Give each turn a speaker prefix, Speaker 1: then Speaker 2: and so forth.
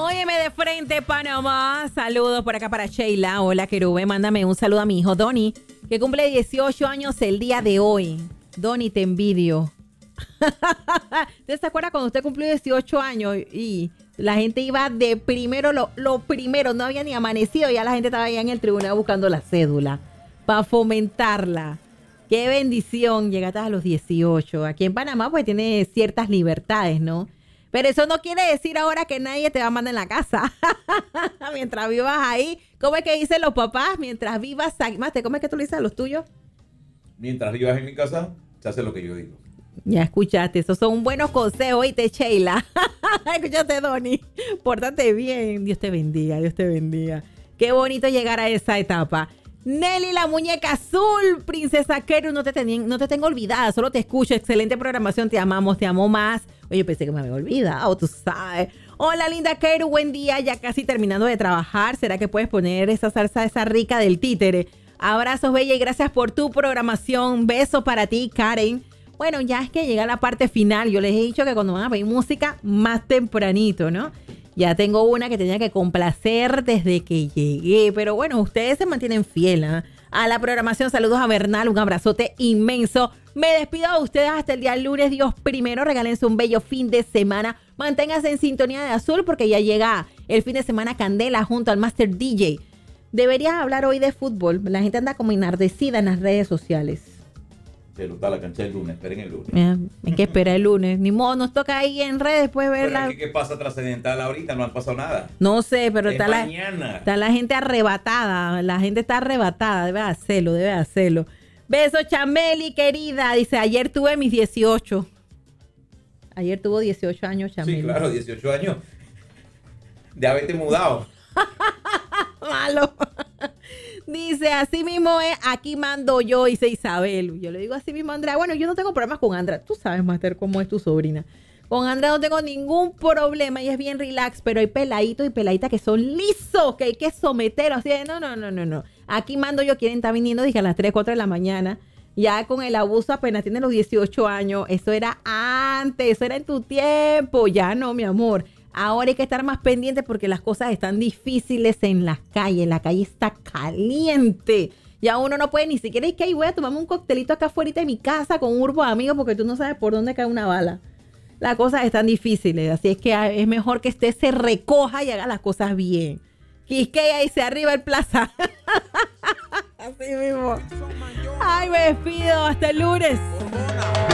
Speaker 1: Óyeme de frente, Panamá. Saludos por acá para Sheila. Hola, Querube. Mándame un saludo a mi hijo Donny, que cumple 18 años el día de hoy. Donny, te envidio. ¿Usted se acuerda cuando usted cumplió 18 años y la gente iba de primero, lo primero, no había ni amanecido, ya la gente estaba allá en el tribunal buscando la cédula para fomentarla? Qué bendición, llegaste a los 18. Aquí en Panamá pues tiene ciertas libertades, ¿no? Pero eso no quiere decir ahora que nadie te va a mandar en la casa. Mientras vivas ahí, ¿cómo es que dicen los papás? Mientras vivas aquí, Mate, ¿cómo es que tú le dices a los tuyos?
Speaker 2: Mientras vivas en mi casa, se hace lo que yo digo.
Speaker 1: Ya escuchaste, esos son buenos consejos, oíste, Sheila. Escúchate, Donny. Pórtate bien. Dios te bendiga, Dios te bendiga. Qué bonito llegar a esa etapa. Nelly, la muñeca azul, princesa Keru, no te tengo olvidada, solo te escucho, excelente programación, te amamos, te amo más. Oye, pensé que me había olvidado, tú sabes. Hola, linda Keru, buen día, ya casi terminando de trabajar. ¿Será que puedes poner esa salsa esa rica del títere? Abrazos, bella, y gracias por tu programación. Besos para ti, Karen. Bueno, ya es que llega la parte final. Yo les he dicho que cuando van a pedir música, más tempranito, ¿no? Ya tengo una que tenía que complacer desde que llegué. Pero bueno, ustedes se mantienen fieles, ¿eh? A la programación. Saludos a Bernal, un abrazote inmenso. Me despido de ustedes hasta el día lunes. Dios primero, regálense un bello fin de semana. Manténganse en sintonía de Azul porque ya llega el fin de semana Candela junto al Master DJ. Deberías hablar hoy de fútbol. La gente anda como enardecida en las redes sociales.
Speaker 2: Pero está la cancha el lunes, esperen el lunes.
Speaker 1: Hay que esperar el lunes. Ni modo, nos toca ahí en redes después verla.
Speaker 2: ¿Qué pasa trascendental ahorita? No han pasado nada.
Speaker 1: No sé, pero
Speaker 2: está
Speaker 1: la gente arrebatada. La gente está arrebatada. Debe hacerlo. Beso, Chameli, querida. Dice, ayer tuve mis 18. Ayer tuvo 18 años, Chameli.
Speaker 2: Sí, claro, 18 años. De haberte mudado.
Speaker 1: Malo. Dice, así mismo es, aquí mando yo, dice Isabel. Yo le digo así mismo a Andrea. Bueno, yo no tengo problemas con Andrea. Tú sabes, Master, cómo es tu sobrina. Con Andrea no tengo ningún problema. Ella es bien relax, pero hay peladitos y peladitas que son lisos, que hay que someter. Así de, no. Aquí mando yo, quieren estar viniendo, dije, a las 3, 4 de la mañana. Ya con el abuso apenas tienen los 18 años. Eso era antes, eso era en tu tiempo. Ya no, mi amor. Ahora hay que estar más pendientes porque las cosas están difíciles en las calles. La calle está caliente. Ya uno no puede ni siquiera, es que ahí voy a tomarme un coctelito acá afuera de mi casa con un grupo de amigos porque tú no sabes por dónde cae una bala. Las cosas están difíciles. Así es que es mejor que usted se recoja y haga las cosas bien. Quisqueya dice arriba el plaza. Así mismo. Ay, me despido. Hasta el lunes.